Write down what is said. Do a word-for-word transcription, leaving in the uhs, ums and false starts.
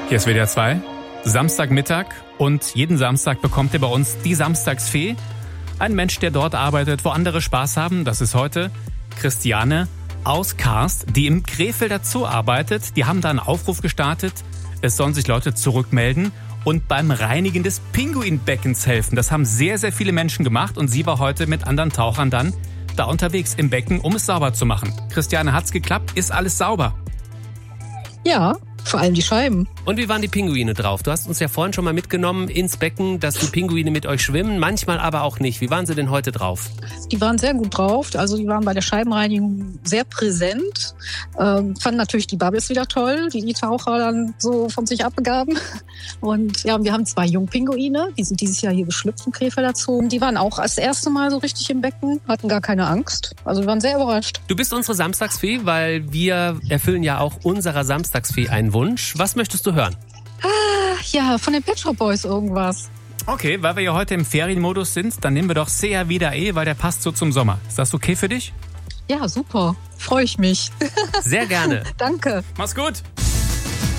Hier ist W D R zwei, Samstagmittag und jeden Samstag bekommt ihr bei uns die Samstagsfee. Ein Mensch, der dort arbeitet, wo andere Spaß haben. Das ist heute Christiane aus Karst, die im Krefelder Zoo arbeitet. Die haben da einen Aufruf gestartet. Es sollen sich Leute zurückmelden und beim Reinigen des Pinguinbeckens helfen. Das haben sehr, sehr viele Menschen gemacht und sie war heute mit anderen Tauchern dann da unterwegs im Becken, um es sauber zu machen. Christiane, hat's geklappt? Ist alles sauber? Ja, vor allem die Scheiben. Und wie waren die Pinguine drauf? Du hast uns ja vorhin schon mal mitgenommen ins Becken, dass die Pinguine mit euch schwimmen, manchmal aber auch nicht. Wie waren sie denn heute drauf? Die waren sehr gut drauf. Also die waren bei der Scheibenreinigung sehr präsent. Ähm, fanden natürlich die Bubbles wieder toll, die die Taucher dann so von sich abgaben. Und ja, wir haben zwei Jungpinguine, die sind dieses Jahr hier geschlüpft im Krefelder Zoo. Die waren auch das erste Mal so richtig im Becken, hatten gar keine Angst. Also wir waren sehr überrascht. Du bist unsere Samstagsfee, weil wir erfüllen ja auch unserer Samstagsfee einen Wunsch. Was möchtest du hören? Ah, ja, von den Pet Shop Boys irgendwas. Okay, weil wir ja heute im Ferienmodus sind, dann nehmen wir doch Sea Vida E, weil der passt so zum Sommer. Ist das okay für dich? Ja, super. Freue ich mich. Sehr gerne. Danke. Mach's gut.